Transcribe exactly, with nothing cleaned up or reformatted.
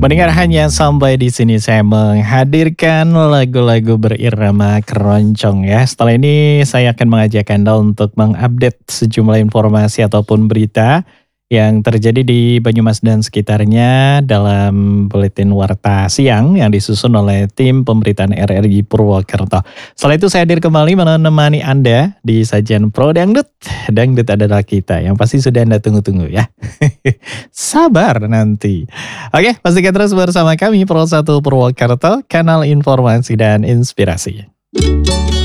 Mendengarkannya sampai di sini saya menghadirkan lagu-lagu berirama keroncong ya. Setelah ini saya akan mengajak Anda untuk mengupdate sejumlah informasi ataupun berita yang terjadi di Banyumas dan sekitarnya dalam buletin warta siang yang disusun oleh tim pemberitaan R R I Purwokerto. Setelah itu saya hadir kembali menemani Anda di sajian Pro Dangdut. Dangdut adalah kita yang pasti sudah Anda tunggu-tunggu ya. Sabar nanti. Oke, pastikan terus bersama kami Pro satu Purwokerto, kanal informasi dan inspirasi.